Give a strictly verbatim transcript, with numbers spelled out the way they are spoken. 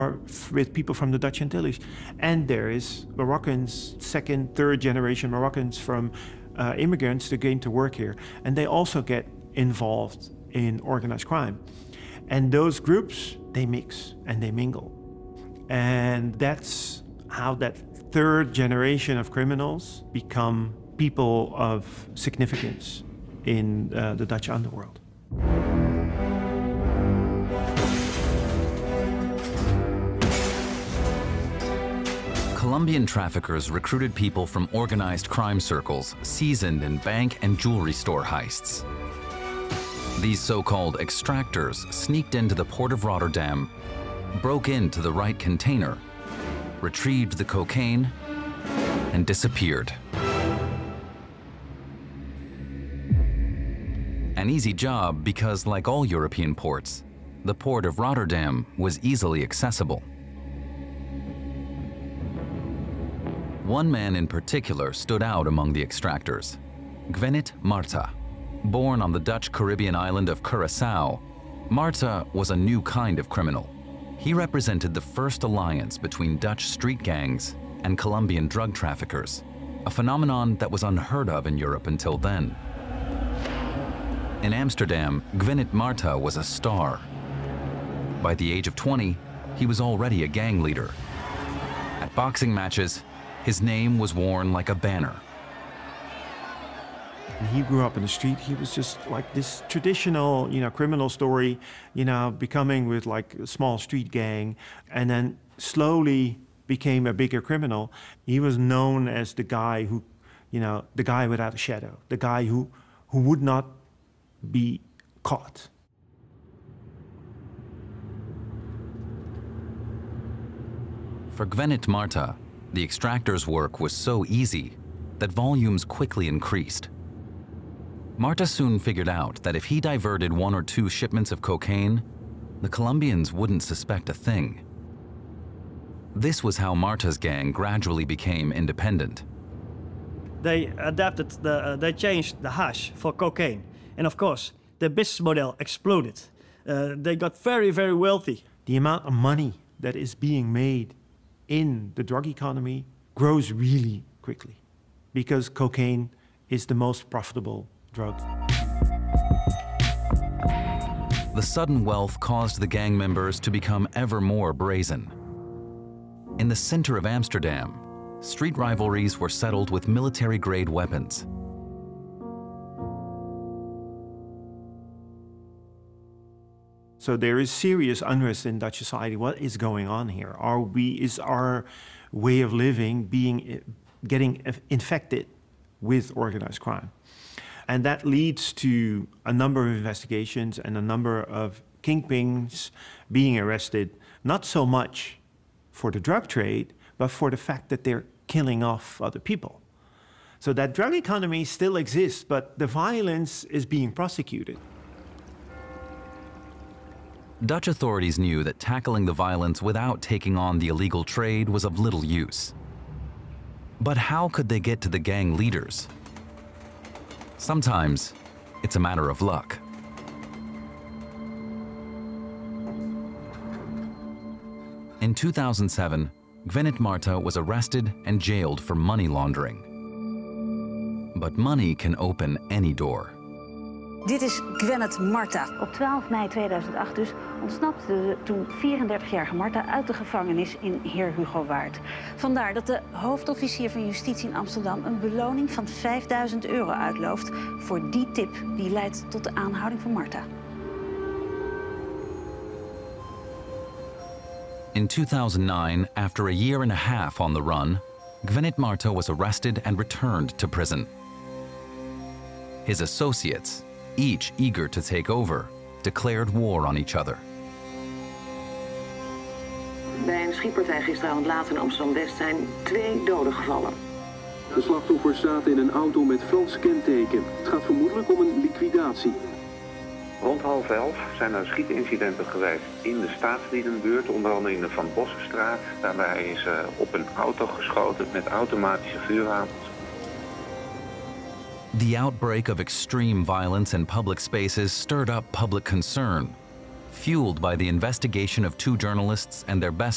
with people from the Dutch Antilles. And there is Moroccans, second, third generation Moroccans from uh, immigrants that came to work here. And they also get involved in organized crime. And those groups, they mix and they mingle. And that's how that third generation of criminals become people of significance in uh, the Dutch underworld. Colombian traffickers recruited people from organized crime circles seasoned in bank and jewelry store heists. These so-called extractors sneaked into the port of Rotterdam, broke into the right container, retrieved the cocaine, and disappeared. An easy job because, like all European ports, the port of Rotterdam was easily accessible. One man in particular stood out among the extractors, Gwenit Marta. Born on the Dutch Caribbean island of Curaçao, Marta was a new kind of criminal. He represented the first alliance between Dutch street gangs and Colombian drug traffickers, a phenomenon that was unheard of in Europe until then. In Amsterdam, Gwenit Marta was a star. By the age of twenty, he was already a gang leader. At boxing matches, his name was worn like a banner. He grew up in the street. He was just like this traditional, you know, criminal story, you know, becoming with like a small street gang, and then slowly became a bigger criminal. He was known as the guy who, you know, the guy without a shadow, the guy who, who would not be caught. For Gwenit Marta, the extractor's work was so easy that volumes quickly increased. Marta soon figured out that if he diverted one or two shipments of cocaine, the Colombians wouldn't suspect a thing. This was how Marta's gang gradually became independent. They adapted, the, uh, they changed the hash for cocaine. And of course, the business model exploded. Uh, they got very, very wealthy. The amount of money that is being made in the drug economy grows really quickly because cocaine is the most profitable drug. The sudden wealth caused the gang members to become ever more brazen. In the center of Amsterdam, street rivalries were settled with military-grade weapons. So there is serious unrest in Dutch society. What is going on here? Are we, is our way of living being, getting infected with organized crime? And that leads to a number of investigations and a number of kingpins being arrested, not so much for the drug trade, but for the fact that they're killing off other people. So that drug economy still exists, but the violence is being prosecuted. Dutch authorities knew that tackling the violence without taking on the illegal trade was of little use. But how could they get to the gang leaders? Sometimes it's a matter of luck. In two thousand seven, Gwenit Marta was arrested and jailed for money laundering. But money can open any door. Dit is Gwenit Marta. Op twaalf mei tweeduizend acht dus ontsnapte de toen vierendertigjarige Marta uit de gevangenis in Heer Hugo Waard. Vandaar dat de hoofdofficier van Justitie in Amsterdam een beloning van vijfduizend euro uitlooft voor die tip die leidt tot de aanhouding van Marta. In two thousand nine, after a year and a half on the run, Gwenit Marta was arrested and returned to prison. His associates, each eager to take over, declared war on each other. Bij een schietpartij gisteravond laat in Amsterdam-West zijn twee doden gevallen. De slachtoffers zaten in een auto met Frans kenteken. Het gaat vermoedelijk om een liquidatie. Rond half elf zijn er schietincidenten geweest in de Staatsdierenbuurt, onder andere in de Van Bossenstraat. Daarbij is uh, op een auto geschoten met automatische vuurwapens. The outbreak of extreme violence in public spaces stirred up public concern, fueled by the investigation of two journalists and their best